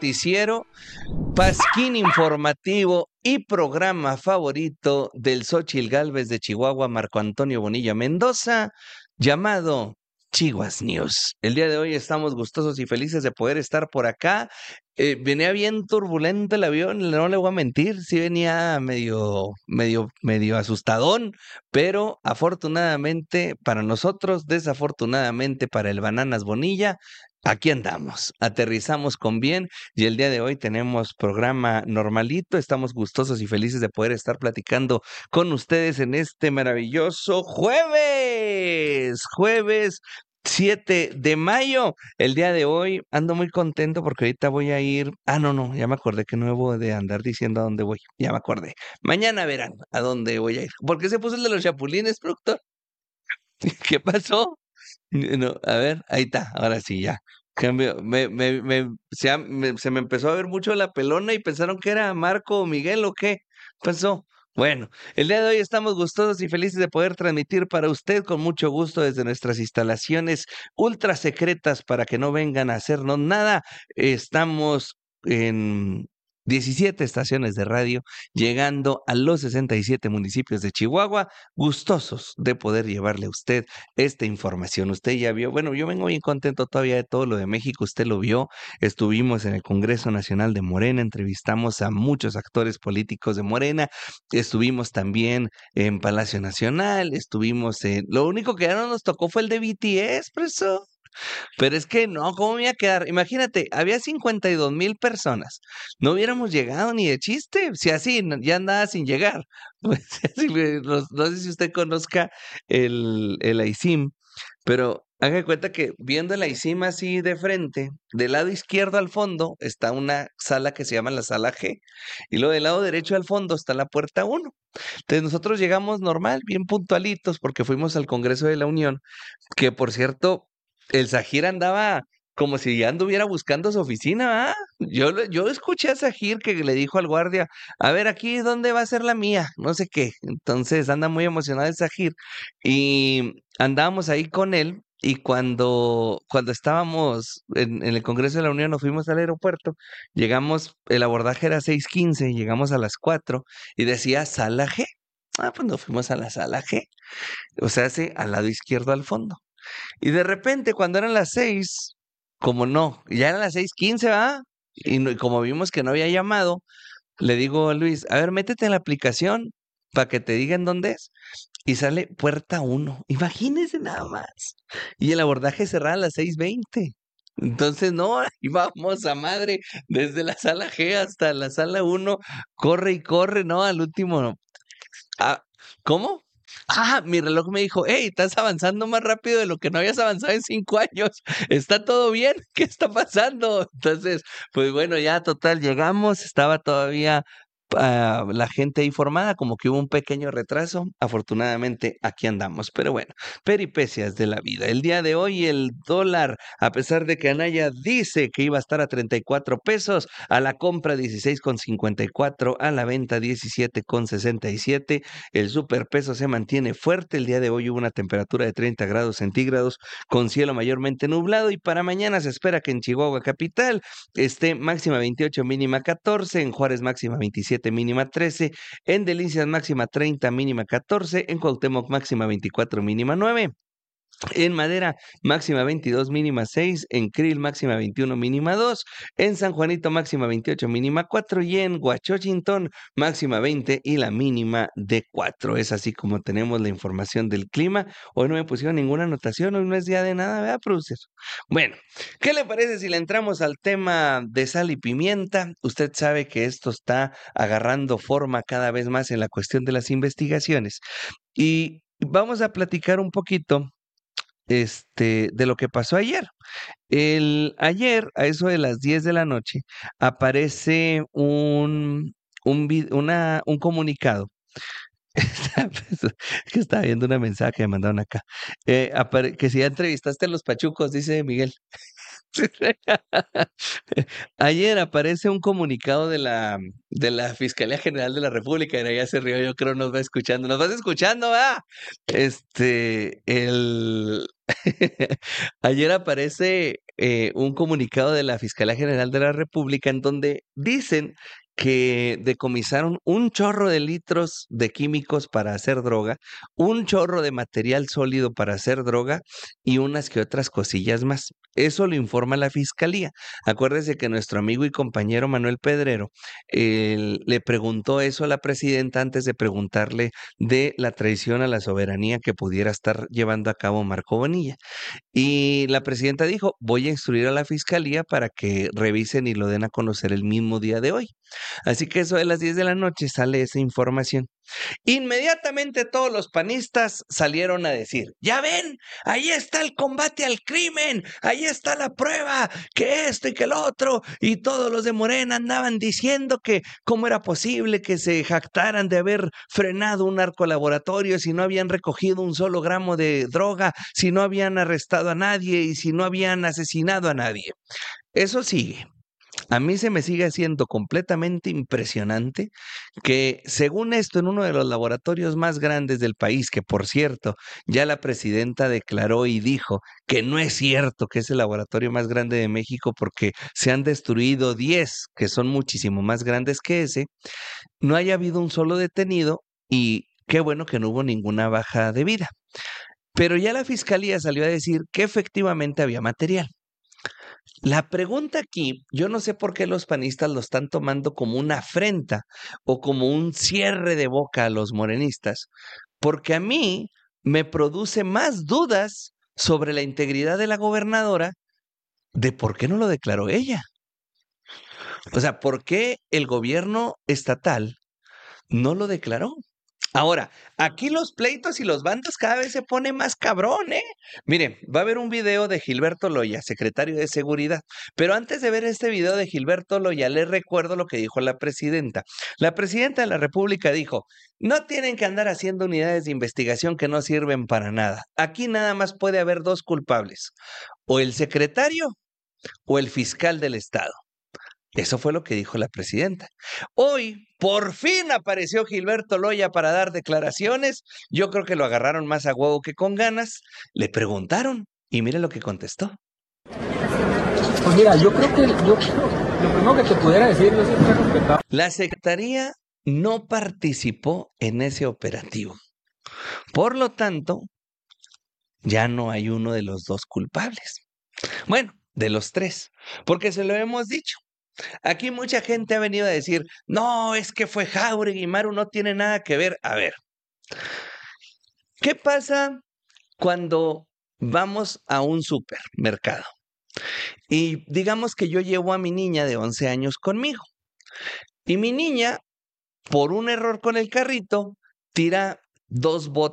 noticiero, pasquín informativo y programa favorito del Xóchitl Gálvez de Chihuahua, Marco Antonio Bonilla Mendoza, llamado Chihuas News. El día de hoy estamos gustosos y felices de poder estar por acá. Venía bien turbulento el avión, no le voy a mentir, sí venía medio asustadón, pero afortunadamente para nosotros, desafortunadamente para el Bananas Bonilla, aquí andamos, aterrizamos con bien y el día de hoy tenemos programa normalito. Estamos gustosos y felices de poder estar platicando con ustedes en este maravilloso jueves 7 de mayo. El día de hoy ando muy contento porque ahorita voy a ir. No, ya me acordé que no debo de andar diciendo a dónde voy. Ya me acordé. Mañana verán a dónde voy a ir. ¿Por qué se puso el de los chapulines, productor? ¿Qué pasó? No, a ver, ahí está, ahora sí, ya. Cambio, se me empezó a ver mucho la pelona y pensaron que era Marco o Miguel o qué pasó. Bueno, el día de hoy estamos gustosos y felices de poder transmitir para usted con mucho gusto desde nuestras instalaciones ultra secretas para que no vengan a hacernos nada. Estamos en 17 estaciones de radio, llegando a los 67 municipios de Chihuahua, gustosos de poder llevarle a usted esta información. Usted ya vio, bueno, yo vengo bien contento todavía de todo lo de México, usted lo vio, estuvimos en el Congreso Nacional de Morena, entrevistamos a muchos actores políticos de Morena, estuvimos también en Palacio Nacional, lo único que ya no nos tocó fue el de BTS, preso. Pero es que no, ¿cómo me iba a quedar? Imagínate, había 52,000 personas. No hubiéramos llegado ni de chiste, si así ya andaba sin llegar. Pues, no sé si usted conozca el AICIM, pero haga de cuenta que viendo el AICIM así de frente, del lado izquierdo al fondo está una sala que se llama la sala G, y luego del lado derecho al fondo está la puerta 1. Entonces nosotros llegamos normal, bien puntualitos, porque fuimos al Congreso de la Unión, que por cierto, el Sajir andaba como si ya anduviera buscando su oficina, ¿ah? Yo escuché a Sajir que le dijo al guardia, a ver, aquí, ¿dónde va a ser la mía? No sé qué. Entonces anda muy emocionado el Sajir. Y andábamos ahí con él. Y cuando estábamos en el Congreso de la Unión, nos fuimos al aeropuerto, llegamos, el abordaje era 6:15, llegamos a las 4 y decía sala G. Pues nos fuimos a la sala G, o sea, sí, al lado izquierdo al fondo. Y de repente, cuando eran las 6, como no, ya eran las 6:15, ¿va? Y como vimos que no había llamado, le digo a Luis, a ver, métete en la aplicación para que te digan dónde es. Y sale puerta 1. Imagínese nada más. Y el abordaje cerraba a las 6:20. Entonces, no, íbamos a madre desde la sala G hasta la sala 1, corre y corre, ¿no? Al último. Ah, ¿cómo? Mi reloj me dijo, hey, estás avanzando más rápido de lo que no habías avanzado en 5 años. ¿Está todo bien? ¿Qué está pasando? Entonces, pues bueno, ya total, llegamos, estaba todavía la gente ahí formada, como que hubo un pequeño retraso. Afortunadamente, aquí andamos. Pero bueno, peripecias de la vida. El día de hoy, el dólar, a pesar de que Anaya dice que iba a estar a 34 pesos, a la compra 16,54, a la venta 17,67. El superpeso se mantiene fuerte. El día de hoy hubo una temperatura de 30 grados centígrados con cielo mayormente nublado y para mañana se espera que en Chihuahua capital esté máxima 28, mínima 14, en Juárez máxima 27, mínima 13, en Delicias máxima 30, mínima 14, en Cuauhtémoc máxima 24, mínima 9. En Madera, máxima 22, mínima 6. En Krill, máxima 21, mínima 2. En San Juanito, máxima 28, mínima 4. Y en Huachochintón, máxima 20 y la mínima de 4. Es así como tenemos la información del clima. Hoy no me pusieron ninguna anotación, hoy no es día de nada, ¿verdad, producer? Bueno, ¿qué le parece si le entramos al tema de sal y pimienta? Usted sabe que esto está agarrando forma cada vez más en la cuestión de las investigaciones. Y vamos a platicar un poquito de lo que pasó ayer. Ayer, a eso de las 10 de la noche, aparece un comunicado. Que estaba viendo una mensaje que me mandaron acá. Que si ya entrevistaste a los pachucos, dice Miguel. Ayer aparece un comunicado de la Fiscalía General de la República, y ya se rió, yo creo nos va escuchando. ¿Nos vas escuchando, va? Ayer aparece un comunicado de la Fiscalía General de la República en donde dicen que decomisaron un chorro de litros de químicos para hacer droga, un chorro de material sólido para hacer droga y unas que otras cosillas más. Eso lo informa la Fiscalía. Acuérdese que nuestro amigo y compañero Manuel Pedrero le preguntó eso a la presidenta antes de preguntarle de la traición a la soberanía que pudiera estar llevando a cabo Marco Bonilla. Y la presidenta dijo, voy a instruir a la fiscalía para que revisen y lo den a conocer el mismo día de hoy. Así que eso de las 10 de la noche sale esa información. Inmediatamente todos los panistas salieron a decir, ya ven, ahí está el combate al crimen, ahí está la prueba, que esto y que el otro, y todos los de Morena andaban diciendo que cómo era posible que se jactaran de haber frenado un narcolaboratorio si no habían recogido un solo gramo de droga, si no habían arrestado a nadie y si no habían asesinado a nadie. Eso sigue. A mí se me sigue haciendo completamente impresionante que, según esto, en uno de los laboratorios más grandes del país, que por cierto, ya la presidenta declaró y dijo que no es cierto que es el laboratorio más grande de México porque se han destruido 10 que son muchísimo más grandes que ese, no haya habido un solo detenido y qué bueno que no hubo ninguna baja de vida. Pero ya la fiscalía salió a decir que efectivamente había material. La pregunta aquí, yo no sé por qué los panistas lo están tomando como una afrenta o como un cierre de boca a los morenistas, porque a mí me produce más dudas sobre la integridad de la gobernadora de por qué no lo declaró ella. O sea, ¿por qué el gobierno estatal no lo declaró? Ahora, aquí los pleitos y los bandos cada vez se pone más cabrón, ¿eh? Miren, va a haber un video de Gilberto Loya, secretario de Seguridad, pero antes de ver este video de Gilberto Loya, les recuerdo lo que dijo la presidenta. La presidenta de la República dijo, no tienen que andar haciendo unidades de investigación que no sirven para nada. Aquí nada más puede haber dos culpables, o el secretario o el fiscal del Estado. Eso fue lo que dijo la presidenta. Hoy, por fin apareció Gilberto Loya para dar declaraciones. Yo creo que lo agarraron más a huevo que con ganas. Le preguntaron y mire lo que contestó. Pues mira, yo creo que lo primero que te pudiera decir, yo siempre he respetado. La Secretaría no participó en ese operativo. Por lo tanto, ya no hay uno de los dos culpables. Bueno, de los tres, porque se lo hemos dicho. Aquí mucha gente ha venido a decir, no, es que fue Jáuregui y Maru no tiene nada que ver. A ver, ¿qué pasa cuando vamos a un supermercado? Y digamos que yo llevo a mi niña de 11 años conmigo. Y mi niña, por un error con el carrito, tira 2 botes